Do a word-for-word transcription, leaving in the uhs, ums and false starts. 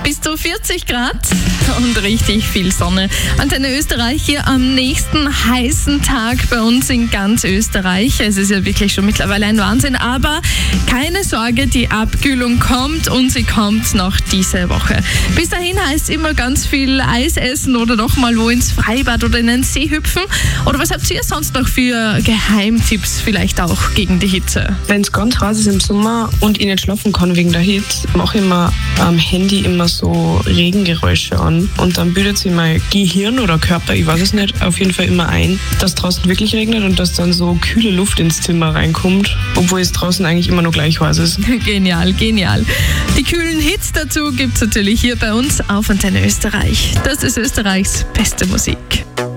Bis zu vierzig Grad und richtig viel Sonne. Antenne Österreich hier am nächsten heißen Tag bei uns in ganz Österreich. Es ist ja wirklich schon mittlerweile ein Wahnsinn, aber keine Sorge, die Abkühlung kommt und sie kommt noch diese Woche. Bis dahin heißt es immer ganz viel Eis essen oder doch mal wo ins Freibad oder in den See hüpfen. Oder was habt ihr sonst noch für Geheimtipps vielleicht auch gegen die Hitze? Wenn es ganz heiß ist im Sommer und ich nicht schlafen kann wegen der Hitze, mache ich mir am Handy immer so Regengeräusche an und dann bildet sich mein Gehirn oder Körper, ich weiß es nicht, auf jeden Fall immer ein, dass draußen wirklich regnet und dass dann so kühle Luft ins Zimmer reinkommt, obwohl es draußen eigentlich immer noch gleich heiß ist. Genial, genial. Die kühlen Hits dazu gibt es natürlich hier bei uns auf Antenne Österreich. Das ist Österreichs beste Musik.